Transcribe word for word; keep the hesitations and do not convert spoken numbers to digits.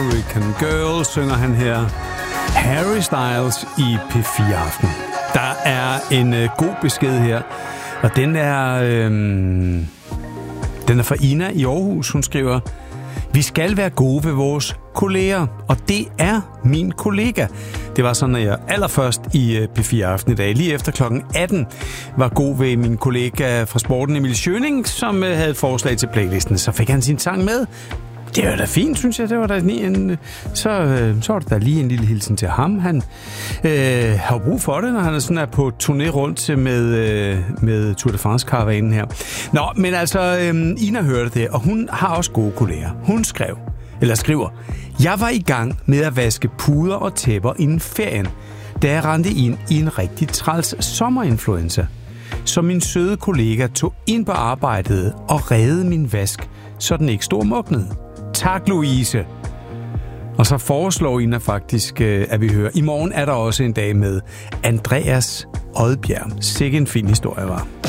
American Girl, synger han her. Harry Styles i P fire Aften. Der er en øh, god besked her, og den er, øh, den er fra Ina i Aarhus. Hun skriver: vi skal være gode ved vores kolleger, og det er min kollega. Det var sådan, at jeg allerførst i P fire Aften i dag, lige efter klokken atten, var god ved min kollega fra sporten, Emil Schøning, som havde et forslag til playlisten. Så fik han sin sang med. Det var da fint, synes jeg. Det var da en, så, så var det da lige en lille hilsen til ham. Han øh, har brug for det, når han er, sådan er på turné rundt med, øh, med Tour de France-karavanen her. Nå, men altså, øh, Ina hørte det, og hun har også gode kolleger. Hun skrev, eller skriver: jeg var i gang med at vaske puder og tæpper inden ferien, da jeg rendte ind i en rigtig træls sommerinfluenza. Så min søde kollega tog ind på arbejdet og reddede min vask, så den ikke stod mugnet. Tak, Louise. Og så foreslår Ina faktisk, at vi hører. I morgen er der også en dag med Andreas Odbjerg. Sikke en fin historie, var.